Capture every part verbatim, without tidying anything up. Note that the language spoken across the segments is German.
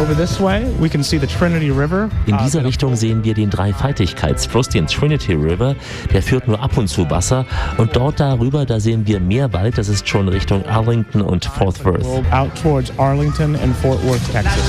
Over this way, we can see the Trinity River. In dieser Richtung sehen wir den Dreifaltigkeitsfluss, den Trinity River. Der führt nur ab und zu Wasser. Und dort darüber, da sehen wir mehr Wald. Das ist schon Richtung Arlington und Fort Worth. Out towards Arlington and Fort Worth, Texas.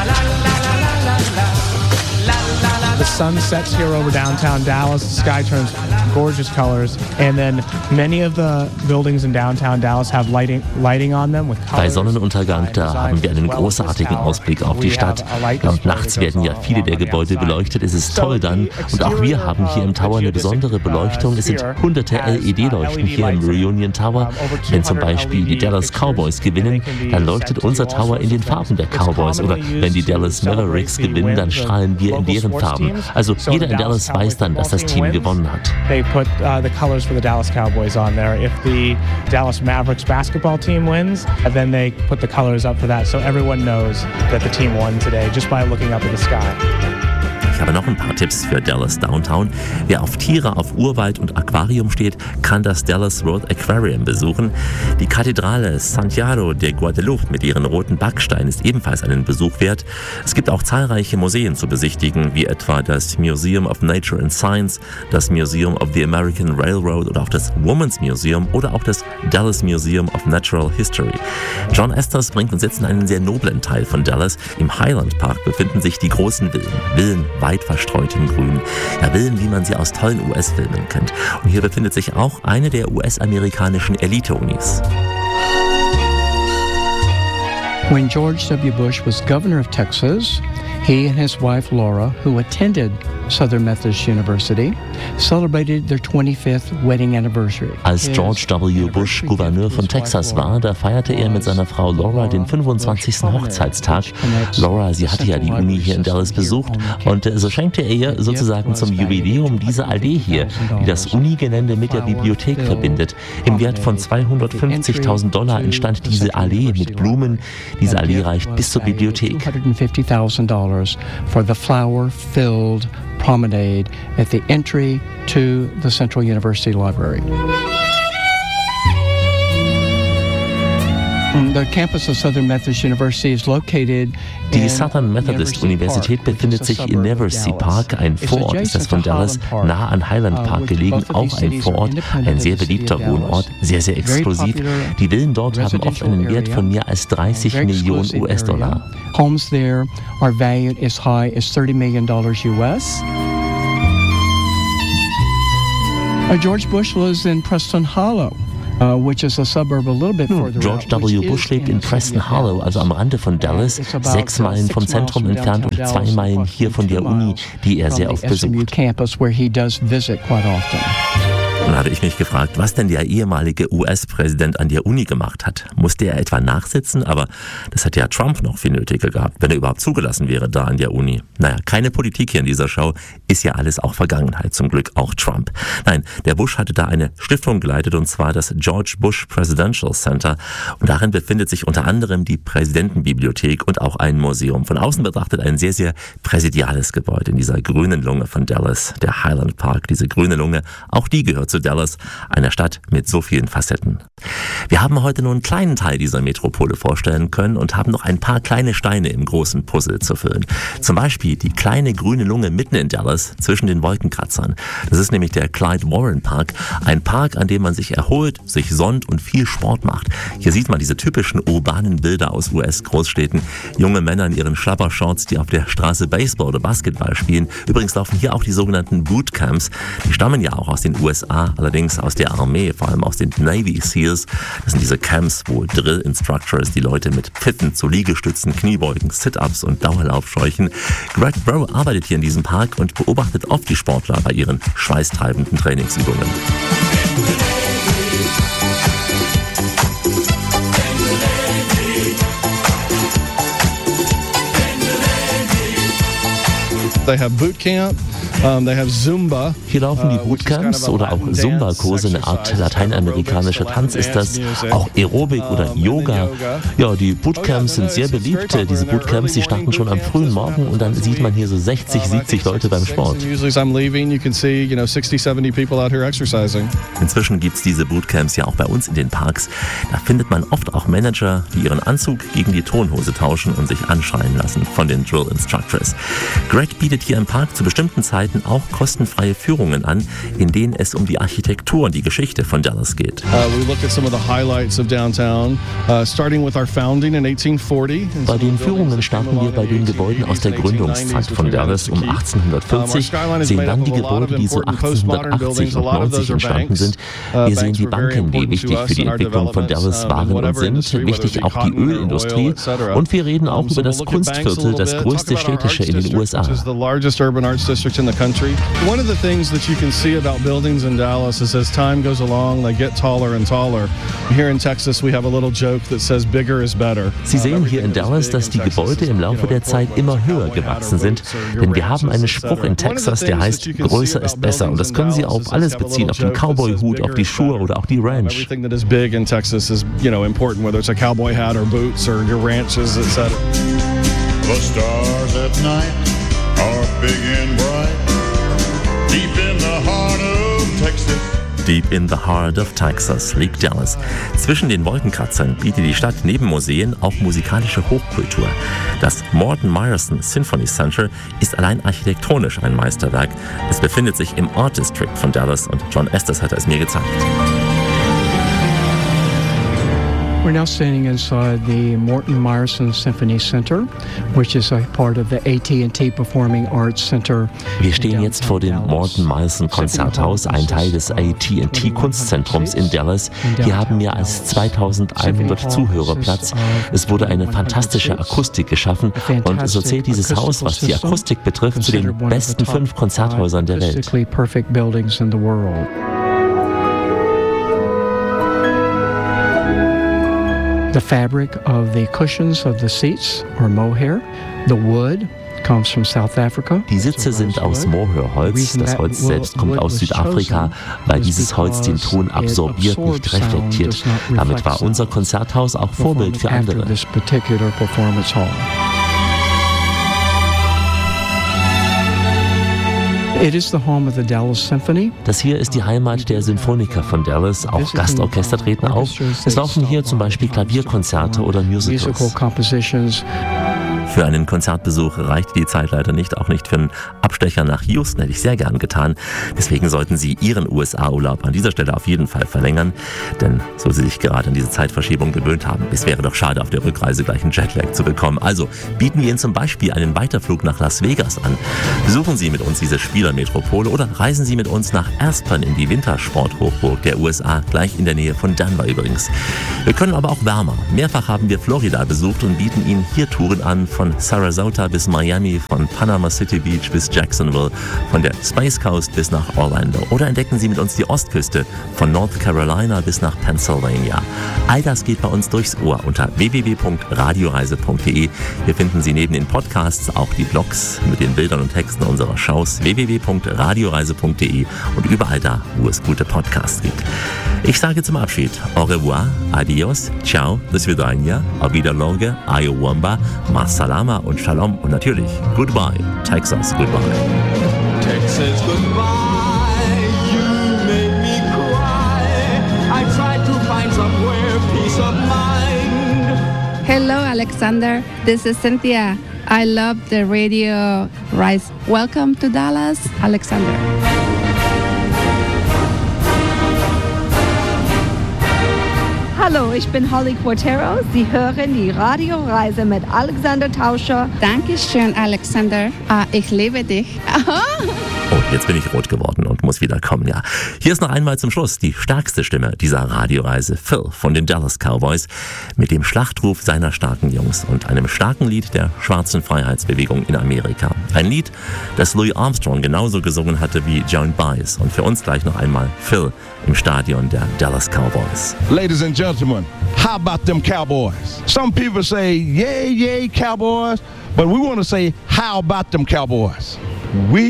The sun sets here over downtown Dallas. The sky turns gorgeous colors, and then many of the buildings in downtown Dallas have lighting lighting on them with colors. Bei Sonnenuntergang, da haben wir einen großartigen Ausblick auf die Stadt. Und nachts werden ja viele der Gebäude beleuchtet. Es ist toll dann. Und auch wir haben hier im Tower eine besondere Beleuchtung. Es sind hunderte L E D-Leuchten hier im Reunion Tower. Wenn zum Beispiel die Dallas Cowboys gewinnen, dann leuchtet unser Tower in den Farben der Cowboys. Oder wenn die Dallas Mavericks gewinnen, dann strahlen wir in deren Farben. Also jeder in Dallas weiß dann, dass das Team gewonnen hat. They put uh, the colors for the Dallas Cowboys on there. If the Dallas Mavericks basketball team wins, then they put the colors up for that, so everyone knows that the team won today just by looking up at the sky. Ich habe noch ein paar Tipps für Dallas Downtown. Wer auf Tiere, auf Urwald und Aquarium steht, kann das Dallas World Aquarium besuchen. Die Kathedrale Santiago de Guadalupe mit ihren roten Backsteinen ist ebenfalls einen Besuch wert. Es gibt auch zahlreiche Museen zu besichtigen, wie etwa das Museum of Nature and Science, das Museum of the American Railroad oder auch das Women's Museum oder auch das Dallas Museum of Natural History. John Estes bringt uns jetzt in einen sehr noblen Teil von Dallas. Im Highland Park befinden sich die großen Villen. Villen weit verstreut im Grün. Ja, Villen, wie man sie aus tollen U S-Filmen kennt. Und hier befindet sich auch eine der U S-amerikanischen Elite-Unis. When George W. Bush was governor of Texas, he and his wife Laura, who attended Southern Methodist University, celebrated their twenty-fifth wedding anniversary. Als George W. Bush Gouverneur von Texas war, da feierte er mit seiner Frau Laura den fünfundzwanzigsten Hochzeitstag. Laura, sie hatte ja die Uni hier in Dallas besucht und so schenkte er ihr sozusagen zum Jubiläum diese Allee hier, die das Uni-Gelände mit der Bibliothek verbindet. Im Wert von zweihundertfünfzigtausend Dollar entstand diese Allee mit Blumen. Diese Allee reicht bis zur Bibliothek. two hundred fifty thousand dollars for the flower-filled promenade at the entry to the Central University Library. The campus of Southern Methodist University is located. Die Southern Methodist Universität befindet sich in Neversey Park, ein Vorort ist das von Dallas, nah an Highland Park gelegen, auch ein Vorort, ein sehr beliebter Wohnort, sehr, sehr exklusiv. Die Villen dort haben oft einen Wert von mehr als dreißig Millionen U S-Dollar. Homes there are valued as high as thirty million dollars U S. George Bush lives in Preston Hollow. Uh, which is a suburb a little bit further George W. Bush lebt in Preston Hollow, also am Rande von Dallas, sechs Meilen vom Zentrum entfernt und zwei Meilen hier von der Uni, die er sehr oft besucht. Campus where he does visit quite often. Dann habe ich mich gefragt, was denn der ehemalige U S-Präsident an der Uni gemacht hat. Musste er etwa nachsitzen? Aber das hat ja Trump noch viel nötiger gehabt, wenn er überhaupt zugelassen wäre da an der Uni. Naja, keine Politik hier in dieser Show, ist ja alles auch Vergangenheit, zum Glück auch Trump. Nein, der Bush hatte da eine Stiftung geleitet, und zwar das George Bush Presidential Center. Und darin befindet sich unter anderem die Präsidentenbibliothek und auch ein Museum. Von außen betrachtet ein sehr, sehr präsidiales Gebäude in dieser grünen Lunge von Dallas, der Highland Park. Diese grüne Lunge, auch die gehört zu Dallas, einer Stadt mit so vielen Facetten. Wir haben heute nur einen kleinen Teil dieser Metropole vorstellen können und haben noch ein paar kleine Steine im großen Puzzle zu füllen. Zum Beispiel die kleine grüne Lunge mitten in Dallas zwischen den Wolkenkratzern. Das ist nämlich der Clyde Warren Park, ein Park, an dem man sich erholt, sich sonnt und viel Sport macht. Hier sieht man diese typischen urbanen Bilder aus U S-Großstädten. Junge Männer in ihren Schlabbershorts, die auf der Straße Baseball oder Basketball spielen. Übrigens laufen hier auch die sogenannten Bootcamps. Die stammen ja auch aus den U S A, allerdings aus der Armee, vor allem aus den Navy Seals. Das sind diese Camps, wo Drill Instructors die Leute mit Pfitten zu Liegestützen, Kniebeugen, Sit-Ups und Dauerlauf scheuchen. Greg Bro arbeitet hier in diesem Park und beobachtet oft die Sportler bei ihren schweißtreibenden Trainingsübungen. They have boot camp. Hier laufen die Bootcamps oder auch Zumba-Kurse, eine Art lateinamerikanischer Tanz ist das, auch Aerobik oder Yoga. Ja, die Bootcamps sind sehr beliebt. Diese Bootcamps, die starten schon am frühen Morgen und dann sieht man hier so sechzig, siebzig Leute beim Sport. Inzwischen gibt es diese Bootcamps ja auch bei uns in den Parks. Da findet man oft auch Manager, die ihren Anzug gegen die Turnhose tauschen und sich anschreien lassen von den Drill Instructors. Greg bietet hier im Park zu bestimmten Zeiten auch kostenfreie Führungen an, in denen es um die Architektur und die Geschichte von Dallas geht. Bei den Führungen starten wir bei den Gebäuden aus der Gründungszeit von Dallas um achtzehnhundertfünfzig, sehen dann die Gebäude, die so achtzehnhundertachtzig und neunzig entstanden sind. Wir sehen die Banken, die wichtig für die Entwicklung von Dallas waren und sind, wichtig auch die Ölindustrie, und wir reden auch über das Kunstviertel, das größte städtische in den U S A. One of the things that you can see about buildings in Dallas is as time goes along, they get taller and taller. Here in Texas, we have a little joke that says bigger is better. Sie sehen hier in Dallas, dass die Gebäude im Laufe der Zeit immer höher gewachsen sind, denn wir haben einen Spruch in Texas, der heißt, größer ist besser, und das können Sie auf alles beziehen, auf den Cowboy-Hut, auf die Schuhe oder auch die Ranch. Everything that is big in Texas is, you know, important, whether it's a cowboy hat or boots or your ranches, et cetera. The stars at night are big and bright. Deep in the heart of Texas. Deep in the heart of Texas liegt Dallas. Zwischen den Wolkenkratzern bietet die Stadt neben Museen auch musikalische Hochkultur. Das Morton Meyerson Symphony Center ist allein architektonisch ein Meisterwerk. Es befindet sich im Art District von Dallas und John Estes hat es mir gezeigt. We're now standing inside the Morton Meyerson Symphony Center, which is a part of the A T and T Performing Arts Center. Wir stehen jetzt vor dem Morton Meyerson Konzerthaus, ein Teil des A T and T Kunstzentrums in Dallas. Hier haben mehr als zweitausendeinhundert Zuhörer Platz. Es wurde eine fantastische Akustik geschaffen und so zählt dieses Haus, was die Akustik betrifft, zu den besten fünf Konzerthäusern der Welt. The fabric of the cushions of the seats are mohair. The wood comes from South Africa. Die Sitze sind aus Mohairholz. Das Holz selbst kommt aus Südafrika, weil dieses Holz den Ton absorbiert, nicht reflektiert. Damit war unser Konzerthaus auch Vorbild für andere. It is the home of the Dallas Symphony. Das hier ist die Heimat der Symphoniker von Dallas. Auch Gastorchester treten auf. Es laufen hier zum Beispiel Klavierkonzerte oder Musicals. Für einen Konzertbesuch reicht die Zeit leider nicht, auch nicht für einen Abstecher nach Houston, hätte ich sehr gern getan. Deswegen sollten Sie Ihren U S A-Urlaub an dieser Stelle auf jeden Fall verlängern, denn so Sie sich gerade an diese Zeitverschiebung gewöhnt haben, es wäre doch schade, auf der Rückreise gleich einen Jetlag zu bekommen. Also bieten wir Ihnen zum Beispiel einen Weiterflug nach Las Vegas an. Besuchen Sie mit uns diese Spielermetropole oder reisen Sie mit uns nach Aspen in die Wintersporthochburg der U S A, gleich in der Nähe von Denver übrigens. Wir können aber auch wärmer. Mehrfach haben wir Florida besucht und bieten Ihnen hier Touren an, von Sarasota bis Miami, von Panama City Beach bis Jacksonville, von der Space Coast bis nach Orlando. Oder entdecken Sie mit uns die Ostküste, von North Carolina bis nach Pennsylvania. All das geht bei uns durchs Ohr unter w w w punkt radioreise punkt d e. Hier finden Sie neben den Podcasts auch die Blogs mit den Bildern und Texten unserer Shows w w w punkt radioreise punkt d e und überall da, wo es gute Podcasts gibt. Ich sage zum Abschied au revoir, adios, ciao, do svidania, auf Wiedersehen, ayowamba, Salama und Shalom und natürlich Goodbye, Texas, Goodbye. Texas, goodbye, you made me cry. I tried to find somewhere peace of mind. Hello, Alexander. This is Cynthia. I love the radio Rise. Welcome to Dallas, Alexander. Hallo, ich bin Holly Quatero. Sie hören die Radioreise mit Alexander Tauscher. Dankeschön, Alexander. Ah, ich liebe dich. Oh, jetzt bin ich rot geworden und muss wieder kommen, ja. Hier ist noch einmal zum Schluss die stärkste Stimme dieser Radioreise, Phil von den Dallas Cowboys, mit dem Schlachtruf seiner starken Jungs und einem starken Lied der schwarzen Freiheitsbewegung in Amerika. Ein Lied, das Louis Armstrong genauso gesungen hatte wie Joan Baez. Und für uns gleich noch einmal Phil im Stadion der Dallas Cowboys. Ladies and gentlemen, how about them Cowboys? Some people say, yay, yay, Cowboys, but we want to say, how about them Cowboys? We